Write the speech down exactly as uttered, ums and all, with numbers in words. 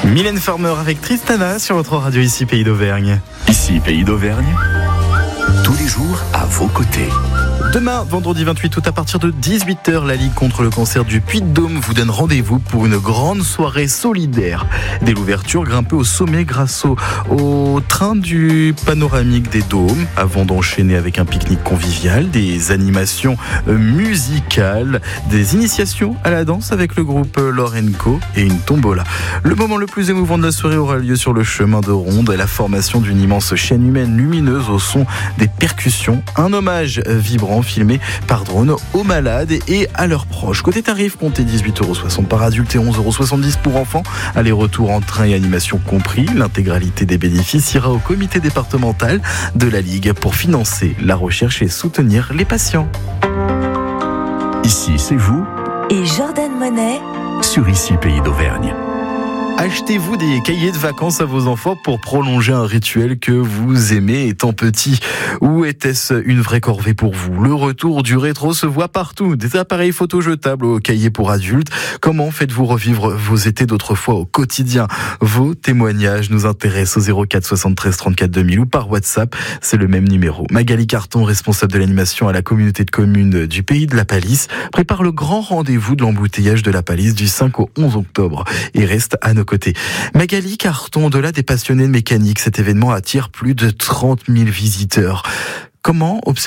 Mylène Farmer avec Tristana sur votre radio ici Pays d'Auvergne. Ici Pays d'Auvergne, tous les jours à vos côtés. Demain, vendredi vingt-huit août, à partir de dix-huit heures, la Ligue contre le cancer du Puy-de-Dôme vous donne rendez-vous pour une grande soirée solidaire. Dès l'ouverture, grimpez au sommet grâce au, au train du panoramique des dômes, avant d'enchaîner avec un pique-nique convivial, des animations musicales, des initiations à la danse avec le groupe Lorenco et une tombola. Le moment le plus émouvant de la soirée aura lieu sur le chemin de ronde, la formation d'une immense chaîne humaine lumineuse au son des percussions, un hommage vibrant filmé par drone aux malades et à leurs proches. Côté tarif, comptez dix-huit euros soixante par adulte et onze euros soixante-dix pour enfants. Aller-retour en train et animation compris. L'intégralité des bénéfices ira au comité départemental de la Ligue pour financer la recherche et soutenir les patients. Ici, c'est vous et Jordan Monet sur Ici Pays d'Auvergne. Achetez-vous des cahiers de vacances à vos enfants pour prolonger un rituel que vous aimez étant petit. Ou était-ce une vraie corvée pour vous ? Le retour du rétro se voit partout. Des appareils photo jetables aux cahiers pour adultes. Comment faites-vous revivre vos étés d'autrefois au quotidien ? Vos témoignages nous intéressent au zéro quatre soixante-treize trente-quatre deux mille ou par WhatsApp. C'est le même numéro. Magali Carton, responsable de l'animation à la communauté de communes du Pays de la Palisse, prépare le grand rendez-vous de l'embouteillage de la Palisse du cinq au onze octobre et reste à nos côté. Magali Carton, au-delà des passionnés de mécanique, cet événement attire plus de trente mille visiteurs. Comment observer